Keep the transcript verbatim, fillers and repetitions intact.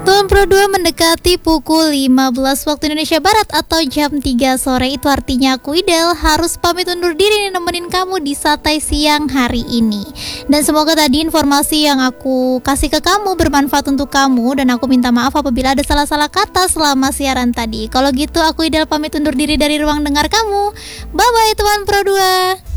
Tuan Pro dua mendekati pukul lima belas waktu Indonesia Barat atau jam tiga sore. Itu artinya aku Idel harus pamit undur diri nih, nemenin kamu di Satai Siang hari ini. Dan semoga tadi informasi yang aku kasih ke kamu bermanfaat untuk kamu. Dan aku minta maaf apabila ada salah-salah kata selama siaran tadi. Kalau gitu aku Idel pamit undur diri dari ruang dengar kamu. Bye-bye Tuan Pro dua.